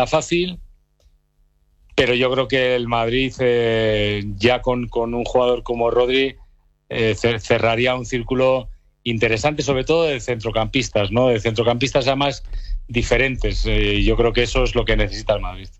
fácil, pero yo creo que el Madrid ya con un jugador como Rodri cerraría un círculo interesante, sobre todo de centrocampistas, ¿no? De centrocampistas además diferentes. Yo creo que eso es lo que necesita el Madrid.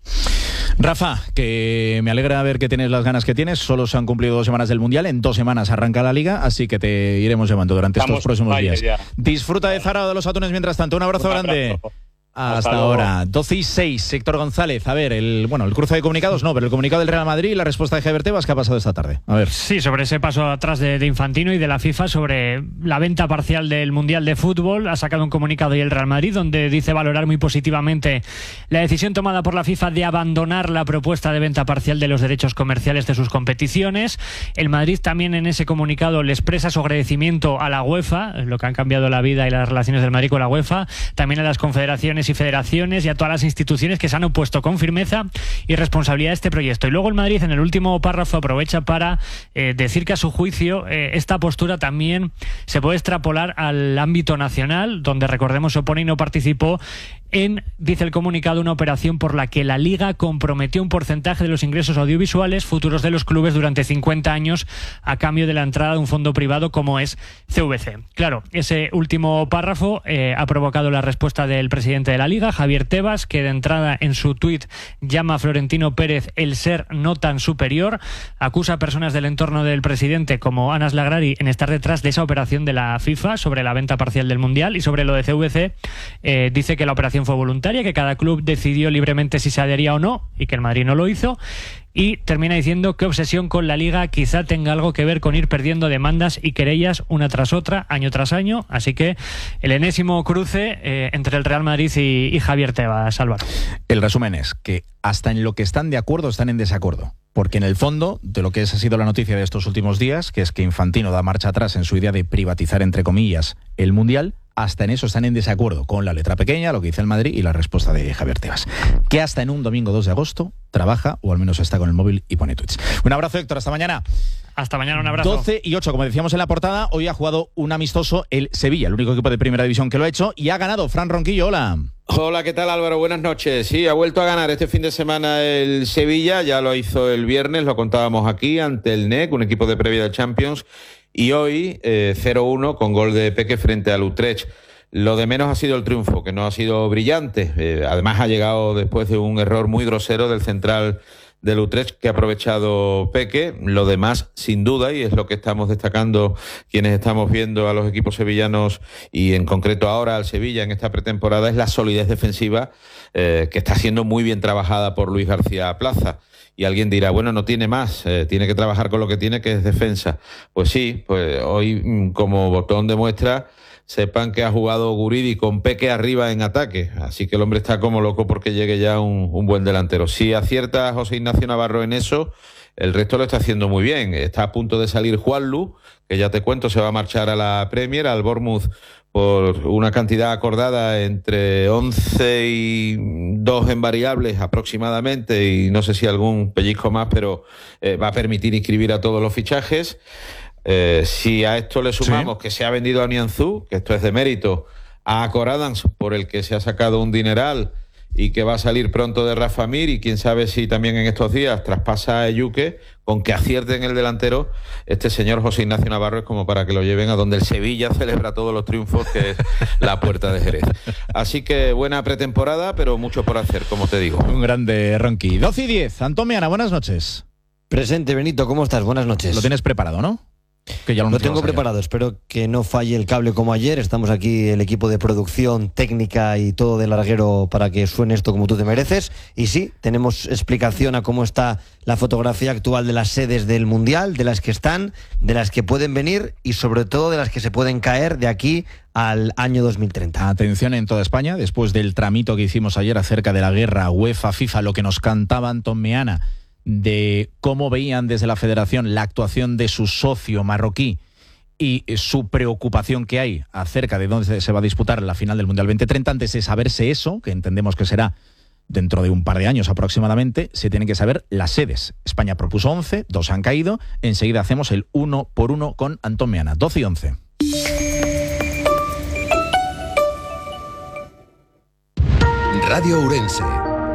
Rafa, que me alegra ver que tienes las ganas que tienes. Solo se han cumplido 2 semanas del Mundial. En 2 semanas arranca la Liga, así que te iremos llevando durante estos próximos días. Ya. Disfruta de Zara o de los Atunes mientras tanto. Un abrazo grande. Hasta ahora. 12:06, Héctor González. A ver, el cruce de comunicados no, pero el comunicado del Real Madrid y la respuesta de Javier Tebas, ¿qué ha pasado esta tarde? A ver. Sí, sobre ese paso atrás de Infantino y de la FIFA sobre la venta parcial del Mundial de Fútbol. Ha sacado un comunicado y el Real Madrid donde dice valorar muy positivamente la decisión tomada por la FIFA de abandonar la propuesta de venta parcial de los derechos comerciales de sus competiciones. El Madrid también en ese comunicado le expresa su agradecimiento a la UEFA, lo que han cambiado la vida y las relaciones del Madrid con la UEFA, también a las confederaciones y federaciones y a todas las instituciones que se han opuesto con firmeza y responsabilidad a este proyecto. Y luego el Madrid en el último párrafo aprovecha para decir que a su juicio esta postura también se puede extrapolar al ámbito nacional, donde recordemos se opone y no participó en, dice el comunicado, una operación por la que la Liga comprometió un porcentaje de los ingresos audiovisuales futuros de los clubes durante 50 años a cambio de la entrada de un fondo privado como es CVC. Claro, ese último párrafo ha provocado la respuesta del presidente de la Liga, Javier Tebas, que de entrada en su tuit llama a Florentino Pérez el ser no tan superior, acusa a personas del entorno del presidente como Anas Lagrari en estar detrás de esa operación de la FIFA sobre la venta parcial del Mundial, y sobre lo de CVC dice que la operación fue voluntaria, que cada club decidió libremente si se adhería o no y que el Madrid no lo hizo. Y termina diciendo que obsesión con la Liga quizá tenga algo que ver con ir perdiendo demandas y querellas una tras otra, año tras año. Así que el enésimo cruce entre el Real Madrid y Javier Tebas, Álvaro. El resumen es que hasta en lo que están de acuerdo están en desacuerdo. Porque en el fondo de lo que ha sido la noticia de estos últimos días, que es que Infantino da marcha atrás en su idea de privatizar, entre comillas, el Mundial, hasta en eso están en desacuerdo con la letra pequeña, lo que dice el Madrid y la respuesta de Javier Tebas, que hasta en un domingo 2 de agosto trabaja, o al menos está con el móvil y pone tweets. Un abrazo, Héctor, hasta mañana. Hasta mañana, un abrazo. 12:08, como decíamos en la portada, hoy ha jugado un amistoso el Sevilla, el único equipo de primera división que lo ha hecho, y ha ganado. Fran Ronquillo, hola. Hola, ¿qué tal, Álvaro? Buenas noches. Sí, ha vuelto a ganar este fin de semana el Sevilla, ya lo hizo el viernes, lo contábamos aquí, ante el NEC, un equipo de previa de Champions, y hoy 0-1 con gol de Peque frente al Utrecht. Lo de menos ha sido el triunfo, que no ha sido brillante. Además ha llegado después de un error muy grosero del central del Utrecht que ha aprovechado Peque. Lo demás, sin duda, y es lo que estamos destacando quienes estamos viendo a los equipos sevillanos y en concreto ahora al Sevilla en esta pretemporada, es la solidez defensiva que está siendo muy bien trabajada por Luis García Plaza. Y alguien dirá, bueno, no tiene más, tiene que trabajar con lo que tiene, que es defensa. Pues sí, pues hoy como botón de muestra, sepan que ha jugado Guridi con Peque arriba en ataque, así que el hombre está como loco porque llegue ya un buen delantero. Si acierta José Ignacio Navarro en eso, el resto lo está haciendo muy bien. Está a punto de salir Juanlu, que ya te cuento, se va a marchar a la Premier, al Bournemouth, por una cantidad acordada entre 11 y 2 en variables aproximadamente, y no sé si algún pellizco más, pero va a permitir inscribir a todos los fichajes. Si a esto le sumamos que se ha vendido a Nianzú, que esto es de mérito, a Coradans, por el que se ha sacado un dineral y que va a salir pronto de Rafa Mir, y quién sabe si también en estos días traspasa a Eyuke, con que acierte en el delantero, este señor José Ignacio Navarro es como para que lo lleven a donde el Sevilla celebra todos los triunfos, que es la Puerta de Jerez. Así que buena pretemporada, pero mucho por hacer, como te digo. Un grande Ronqui. 12:10, Antón Meana, buenas noches. Presente, Benito, ¿cómo estás? Buenas noches. Lo tienes preparado, ¿no? Que ya lo tengo preparado, espero que no falle el cable como ayer. Estamos aquí el equipo de producción técnica y todo de larguero para que suene esto como tú te mereces. Y sí, tenemos explicación a cómo está la fotografía actual de las sedes del Mundial, de las que están, de las que pueden venir y sobre todo de las que se pueden caer de aquí al año 2030. Atención en toda España, después del tramito que hicimos ayer acerca de la guerra UEFA-FIFA, lo que nos cantaba Antón Meana de cómo veían desde la federación la actuación de su socio marroquí y su preocupación que hay acerca de dónde se va a disputar la final del Mundial 2030. Antes de saberse eso, que entendemos que será dentro de un par de años aproximadamente, se tienen que saber las sedes. España propuso 11, 2 han caído. Enseguida hacemos el 1 por 1 con Antón Meana. 12:11. Radio Ourense.